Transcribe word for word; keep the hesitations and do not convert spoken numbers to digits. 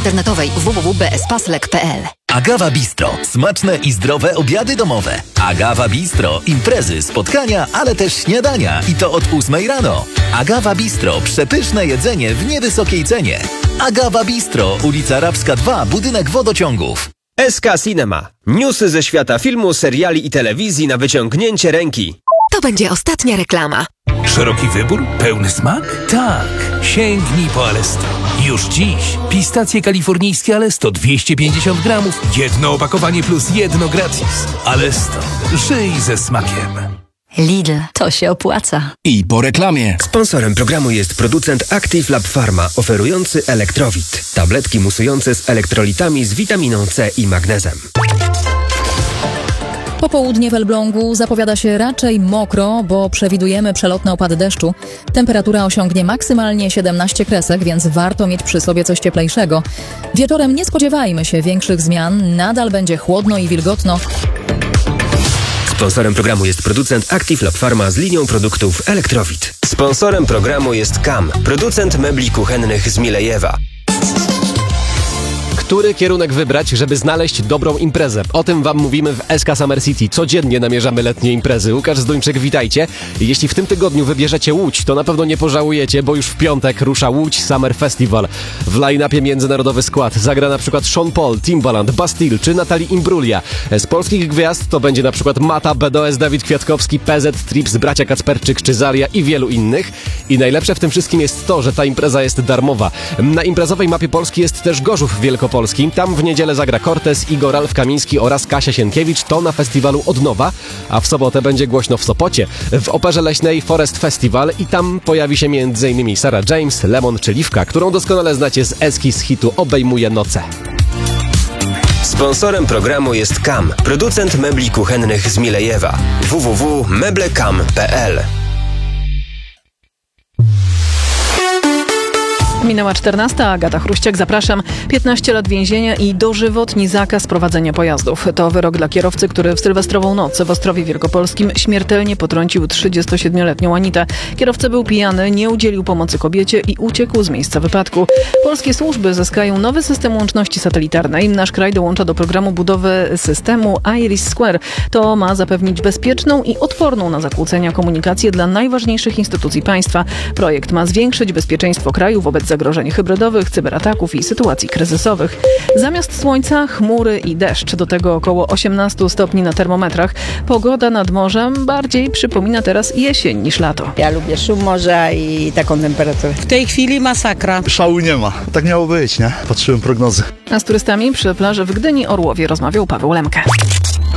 internetowej w w w kropka b s paslek kropka p l. Agawa Bistro. Smaczne i zdrowe obiady domowe. Agawa Bistro. Imprezy, spotkania, ale też śniadania. I to od ósmej rano. Agawa Bistro. Przepyszne jedzenie w niewysokiej cenie. Agawa Bistro. Ulica Rabska dwa, budynek wodociągów. S K Cinema. Newsy ze świata filmu, seriali i telewizji na wyciągnięcie ręki. To będzie ostatnia reklama. Szeroki wybór? Pełny smak? Tak. Sięgnij po Alesto. Już dziś. Pistacje kalifornijskie Alesto dwieście pięćdziesiąt gramów. Jedno opakowanie plus jedno gratis. Alesto. Żyj ze smakiem. Lidl, to się opłaca. I po reklamie. Sponsorem programu jest producent Active Lab Pharma, oferujący Elektrowit. Tabletki musujące z elektrolitami z witaminą C i magnezem. Popołudnie w Elblągu zapowiada się raczej mokro, bo przewidujemy przelotne opady deszczu. Temperatura osiągnie maksymalnie siedemnaście kresek, więc warto mieć przy sobie coś cieplejszego. Wieczorem nie spodziewajmy się większych zmian, nadal będzie chłodno i wilgotno. Sponsorem programu jest producent Active Lab Pharma z linią produktów Elektrowit. Sponsorem programu jest K A M, producent mebli kuchennych z Milejewa. Który kierunek wybrać, żeby znaleźć dobrą imprezę? O tym Wam mówimy w S K Summer City. Codziennie namierzamy letnie imprezy. Łukasz Zduńczyk, witajcie. Jeśli w tym tygodniu wybierzecie Łódź, to na pewno nie pożałujecie, bo już w piątek rusza Łódź Summer Festival. W line-upie międzynarodowy skład zagra na przykład Sean Paul, Timbaland, Bastille czy Natalie Imbruglia. Z polskich gwiazd to będzie na przykład Mata, B D S, Dawid Kwiatkowski, P Z, Trips, bracia Kacperczyk czy Zalia i wielu innych. I najlepsze w tym wszystkim jest to, że ta impreza jest darmowa. Na imprezowej mapie Polski jest też Gorzów Wielkopolski. Tam w niedzielę zagra Cortez, Igor Ralf Kamiński oraz Kasia Sienkiewicz. To na festiwalu od nowa, a w sobotę będzie głośno w Sopocie. W Operze Leśnej Forest Festival i tam pojawi się między innymi Sarah James, Lemon czy Liwka, którą doskonale znacie z eskiz hitu Obejmuje noce. Sponsorem programu jest K A M, producent mebli kuchennych z Milejewa. w w w kropka meblekam kropka p l. Minęła czternasta, Agata Chruściak, zapraszam. piętnaście lat więzienia i dożywotni zakaz prowadzenia pojazdów. To wyrok dla kierowcy, który w sylwestrową noc w Ostrowie Wielkopolskim śmiertelnie potrącił trzydziestosiedmioletnią Anitę. Kierowca był pijany, nie udzielił pomocy kobiecie i uciekł z miejsca wypadku. Polskie służby zyskają nowy system łączności satelitarnej. Nasz kraj dołącza do programu budowy systemu Iris Square. To ma zapewnić bezpieczną i odporną na zakłócenia komunikację dla najważniejszych instytucji państwa. Projekt ma zwiększyć bezpieczeństwo kraju wobec zagrożeń hybrydowych, cyberataków i sytuacji kryzysowych. Zamiast słońca, chmury i deszcz. Do tego około osiemnaście stopni na termometrach. Pogoda nad morzem bardziej przypomina teraz jesień niż lato. Ja lubię szum morza i taką temperaturę. W tej chwili masakra. Szału nie ma. Tak miało być, nie? Patrzyłem prognozy. A z turystami przy plaży w Gdyni Orłowie rozmawiał Paweł Lemke.